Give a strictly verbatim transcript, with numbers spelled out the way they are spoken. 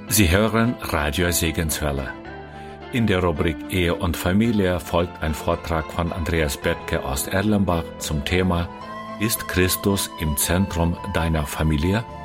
Sie hören Radio Segenswelle. In der Rubrik Ehe und Familie folgt ein Vortrag von Andreas Bethke aus Erlenbach zum Thema: Ist Christus im Zentrum deiner Familie?